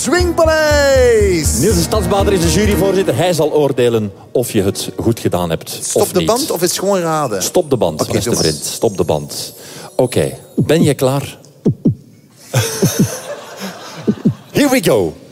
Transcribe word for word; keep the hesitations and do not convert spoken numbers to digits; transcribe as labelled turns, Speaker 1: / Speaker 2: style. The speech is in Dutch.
Speaker 1: Swingpaleis.
Speaker 2: Niels de Stadsbader is de juryvoorzitter. Hij zal oordelen of je het goed gedaan hebt.
Speaker 1: Stop
Speaker 2: of
Speaker 1: de
Speaker 2: niet.
Speaker 1: band of is het gewoon raden?
Speaker 2: Stop de band,
Speaker 1: Oké,
Speaker 2: beste
Speaker 1: doe maar.
Speaker 2: vriend. Stop de band. Oké, okay. Ben je klaar? Here we go.